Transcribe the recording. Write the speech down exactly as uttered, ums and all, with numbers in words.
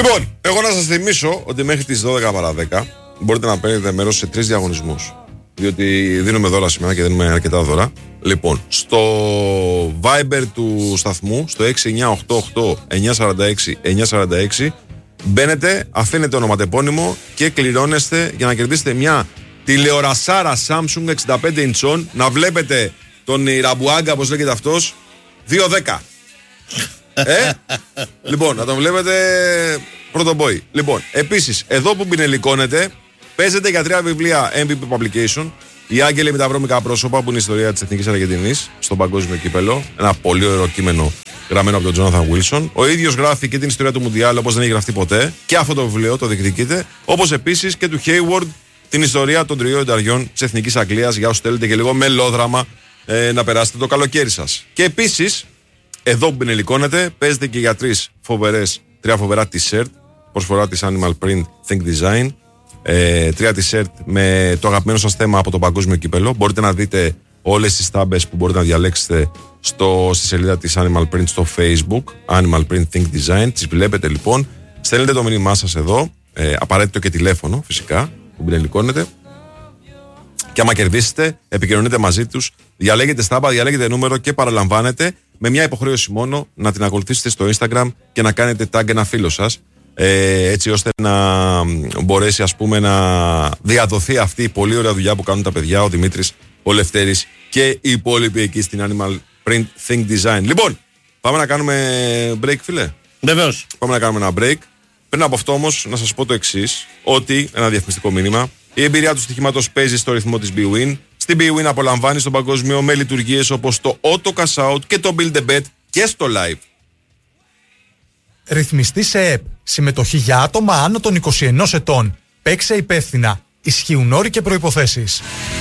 Λοιπόν, εγώ να σας θυμίσω ότι μέχρι τις δώδεκα παρά δέκα μπορείτε να παίρνετε μέρος σε τρεις διαγωνισμούς. Διότι δίνουμε δώρα σήμερα και δίνουμε αρκετά δώρα. Λοιπόν, στο Viber του σταθμού, στο έξι εννιά οκτώ οκτώ εννιά τέσσερα έξι εννιά τέσσερα έξι, μπαίνετε, αφήνετε ονοματεπώνυμο και κληρώνεστε για να κερδίσετε μια τηλεορασάρα Samsung εξήντα πέντε ιντσών, να βλέπετε τον Ραμπουάγκα, όπως λέγεται αυτός, δύο δέκα. ε, λοιπόν, να τον βλέπετε πρωτομπόη. Λοιπόν, επίσης, εδώ που πινελικώνετε, παίζετε για τρία βιβλία εμ βι πι Publication. Οι Άγγελοι με τα βρώμικα πρόσωπα, που είναι η ιστορία της Εθνικής Αργεντινής στον παγκόσμιο κύπελο. Ένα πολύ ωραίο κείμενο γραμμένο από τον Τζόναθαν Βίλσον. Ο ίδιος γράφει και την ιστορία του Μουντιάλ όπως δεν έχει γραφτεί ποτέ. Και αυτό το βιβλίο το διεκδικείτε. Όπως επίσης και του Hayward, την ιστορία των τριών ενταριών της Εθνικής Αγγλίας. Για όσους θέλετε και λίγο μελόδραμα ε, να περάσετε το καλοκαίρι σας. Και επίσης, εδώ που πινελικώνετε, παίζετε και για τρεις φοβερές, τρία φοβερά t-shirt. Προσφορά της Animal Print Think Design. Ε, τρία t-shirt με το αγαπημένο σας θέμα από το παγκόσμιο κύπελο. Μπορείτε να δείτε όλες τις τάμπες που μπορείτε να διαλέξετε στο, στη σελίδα της Animal Print στο Facebook, Animal Print Think Design. Τις βλέπετε λοιπόν, στέλνετε το μήνυμά σας εδώ, ε, απαραίτητο και τηλέφωνο φυσικά που πινελικώνετε, και άμα κερδίσετε επικοινωνείτε μαζί τους, διαλέγετε στάμπα, διαλέγετε νούμερο και παραλαμβάνετε με μια υποχρέωση μόνο να την ακολουθήσετε στο Instagram και να κάνετε tag ένα φίλο σας, Ε, έτσι ώστε να μπορέσει, ας πούμε, να διαδοθεί αυτή η πολύ ωραία δουλειά που κάνουν τα παιδιά, ο Δημήτρης, ο Λευτέρης και οι υπόλοιποι εκεί στην Animal Print Think Design. Λοιπόν, πάμε να κάνουμε break, φίλε. Βεβαίως. Πάμε να κάνουμε ένα break. Πριν από αυτό όμως να σας πω το εξής, ότι ένα διαφημιστικό μήνυμα: η εμπειρία του στοιχήματος παίζει στο ρυθμό της BWIN. Στην BWIN απολαμβάνεις τον παγκόσμιο με λειτουργίες όπως το Auto Cash Out και το Build a Bet και στο Live. Ρυθμιστή σε ΕΠ. Συμμετοχή για άτομα άνω των είκοσι ενός ετών. Παίξε υπεύθυνα. Ισχύουν όροι και προϋποθέσεις.